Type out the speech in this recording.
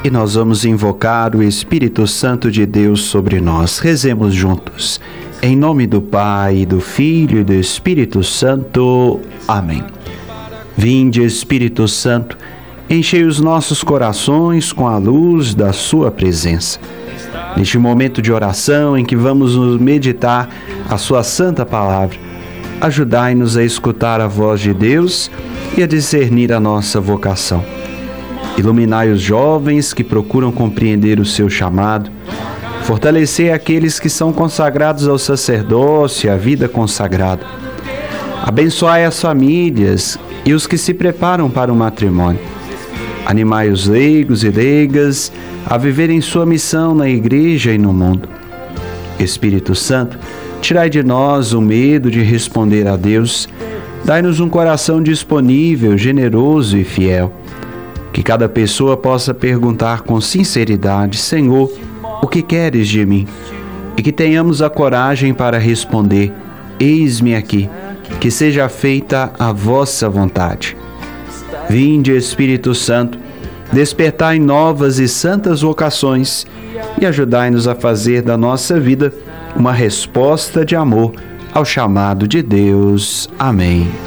e nós vamos invocar o Espírito Santo de Deus sobre nós. Rezemos juntos. Em nome do Pai, do Filho e do Espírito Santo. Amém. Vinde, Espírito Santo, enchei os nossos corações com a luz da sua presença. Neste momento de oração em que vamos nos meditar a sua santa palavra, ajudai-nos a escutar a voz de Deus e a discernir a nossa vocação. Iluminai os jovens que procuram compreender o seu chamado. Fortalecei aqueles que são consagrados ao sacerdócio e à vida consagrada. Abençoai as famílias e os que se preparam para o matrimônio. Animai os leigos e leigas a viverem sua missão na igreja e no mundo. Espírito Santo, tirai de nós o medo de responder a Deus. Dai-nos um coração disponível, generoso e fiel. Que cada pessoa possa perguntar com sinceridade: Senhor, o que queres de mim? E que tenhamos a coragem para responder: eis-me aqui, que seja feita a vossa vontade. Vinde, Espírito Santo, despertai novas e santas vocações e ajudai-nos a fazer da nossa vida uma resposta de amor ao chamado de Deus. Amém.